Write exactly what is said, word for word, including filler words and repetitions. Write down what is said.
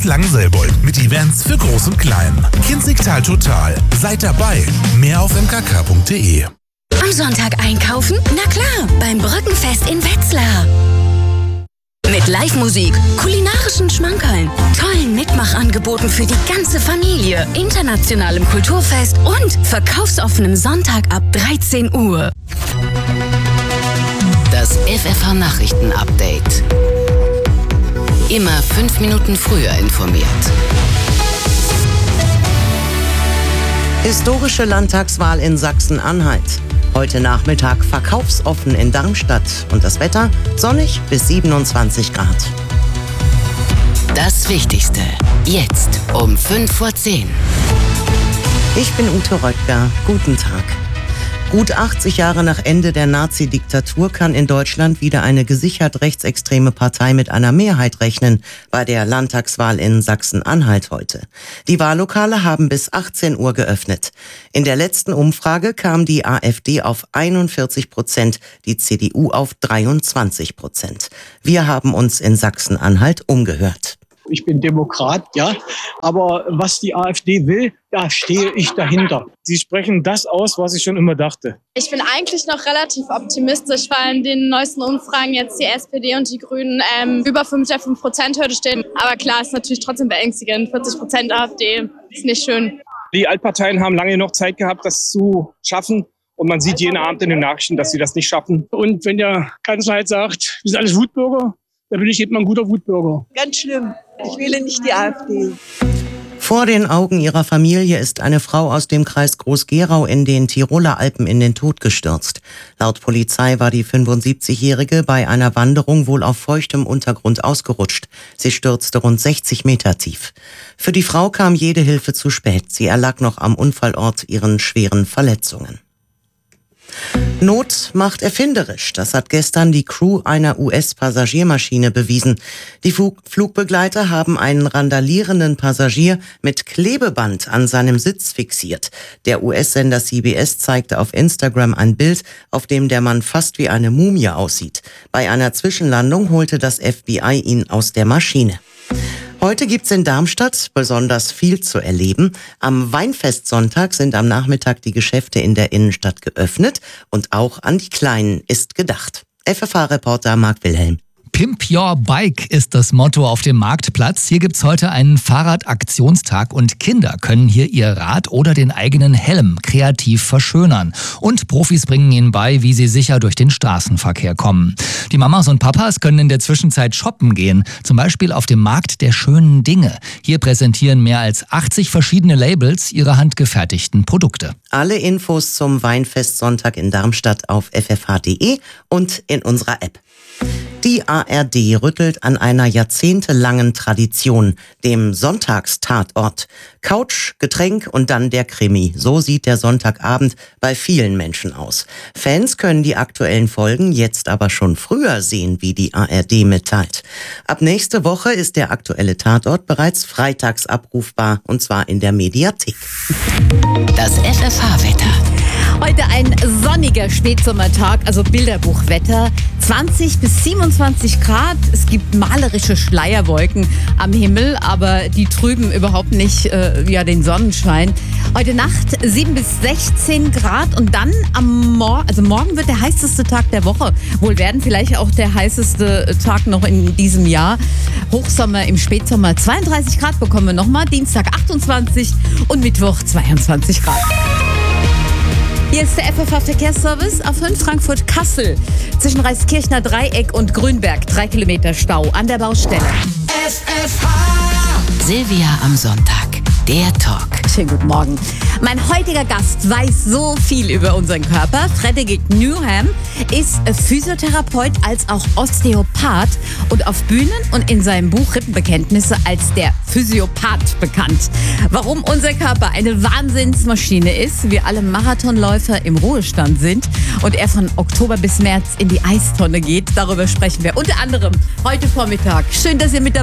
Langselbold mit Events für Groß und Klein. Kinzigtal Total. Seid dabei. Mehr auf m k k punkt d e. Am Sonntag einkaufen? Na klar, beim Brückenfest in Wetzlar. Mit Live-Musik, kulinarischen Schmankerln, tollen Mitmachangeboten für die ganze Familie, internationalem Kulturfest und verkaufsoffenem Sonntag ab dreizehn Uhr. Das F F H-Nachrichten-Update. Immer fünf Minuten früher informiert. Historische Landtagswahl in Sachsen-Anhalt. Heute Nachmittag verkaufsoffen in Darmstadt. Und das Wetter sonnig bis siebenundzwanzig Grad. Das Wichtigste jetzt um fünf vor zehn. Ich bin Ute Röttger. Guten Tag. Gut achtzig Jahre nach Ende der Nazi-Diktatur kann in Deutschland wieder eine gesichert rechtsextreme Partei mit einer Mehrheit rechnen bei der Landtagswahl in Sachsen-Anhalt heute. Die Wahllokale haben bis achtzehn Uhr geöffnet. In der letzten Umfrage kam die AfD auf einundvierzig Prozent, die C D U auf dreiundzwanzig Prozent. Wir haben uns in Sachsen-Anhalt umgehört. Ich bin Demokrat, ja, aber was die AfD will, da stehe ich dahinter. Sie sprechen das aus, was ich schon immer dachte. Ich bin eigentlich noch relativ optimistisch, weil in den neuesten Umfragen jetzt die S P D und die Grünen ähm, über fünf Prozent Hürde stehen. Aber klar, ist natürlich trotzdem beängstigend. vierzig Prozent AfD ist nicht schön. Die Altparteien haben lange noch Zeit gehabt, das zu schaffen. Und man sieht jeden Abend in den Nachrichten, dass sie das nicht schaffen. Und wenn der Kanzler halt sagt, wir sind alles Wutbürger, dann bin ich eben ein guter Wutbürger. Ganz schlimm. Ich wähle nicht die AfD. Vor den Augen ihrer Familie ist eine Frau aus dem Kreis Groß-Gerau in den Tiroler Alpen in den Tod gestürzt. Laut Polizei war die fünfundsiebzigjährige bei einer Wanderung wohl auf feuchtem Untergrund ausgerutscht. Sie stürzte rund sechzig Meter tief. Für die Frau kam jede Hilfe zu spät. Sie erlag noch am Unfallort ihren schweren Verletzungen. Not macht erfinderisch. Das hat gestern die Crew einer U S-Passagiermaschine bewiesen. Die Flugbegleiter haben einen randalierenden Passagier mit Klebeband an seinem Sitz fixiert. Der U S-Sender C B S zeigte auf Instagram ein Bild, auf dem der Mann fast wie eine Mumie aussieht. Bei einer Zwischenlandung holte das F B I ihn aus der Maschine. Heute gibt's in Darmstadt besonders viel zu erleben. Am Weinfestsonntag sind am Nachmittag die Geschäfte in der Innenstadt geöffnet und auch an die Kleinen ist gedacht. F F H-Reporter Marc Wilhelm. Pimp Your Bike ist das Motto auf dem Marktplatz. Hier gibt's heute einen Fahrradaktionstag und Kinder können hier ihr Rad oder den eigenen Helm kreativ verschönern. Und Profis bringen ihnen bei, wie sie sicher durch den Straßenverkehr kommen. Die Mamas und Papas können in der Zwischenzeit shoppen gehen, zum Beispiel auf dem Markt der schönen Dinge. Hier präsentieren mehr als achtzig verschiedene Labels ihre handgefertigten Produkte. Alle Infos zum Weinfestsonntag in Darmstadt auf f f h punkt d e und in unserer App. Die A R D rüttelt an einer jahrzehntelangen Tradition, dem Sonntagstatort. Couch, Getränk und dann der Krimi. So sieht der Sonntagabend bei vielen Menschen aus. Fans können die aktuellen Folgen jetzt aber schon früher sehen, wie die A R D mitteilt. Ab nächste Woche ist der aktuelle Tatort bereits freitags abrufbar, und zwar in der Mediathek. Das F F H-Wetter. Heute ein sonniger Spätsommertag, also Bilderbuchwetter. zwanzig bis siebenundzwanzig Grad. Es gibt malerische Schleierwolken am Himmel, aber die trüben überhaupt nicht äh, ja, den Sonnenschein. Heute Nacht sieben bis sechzehn Grad und dann am Morgen, also morgen wird der heißeste Tag der Woche. Wohl werden vielleicht auch der heißeste Tag noch in diesem Jahr. Hochsommer im Spätsommer zweiunddreißig Grad bekommen wir nochmal. Dienstag achtundzwanzig und Mittwoch zweiundzwanzig Grad. Hier ist der F F H-Verkehrsservice auf fünf Frankfurt-Kassel. Zwischen Reiskirchner Dreieck und Grünberg drei Kilometer Stau an der Baustelle. F F H. Silvia am Sonntag. Der Talk. Schönen guten Morgen. Mein heutiger Gast weiß so viel über unseren Körper. Frederick Newham ist Physiotherapeut als auch Osteopath und auf Bühnen und in seinem Buch Rippenbekenntnisse als der Physiopath bekannt. Warum unser Körper eine Wahnsinnsmaschine ist, wir alle Marathonläufer im Ruhestand sind und er von Oktober bis März in die Eistonne geht, darüber sprechen wir unter anderem heute Vormittag. Schön, dass ihr mit dabei seid.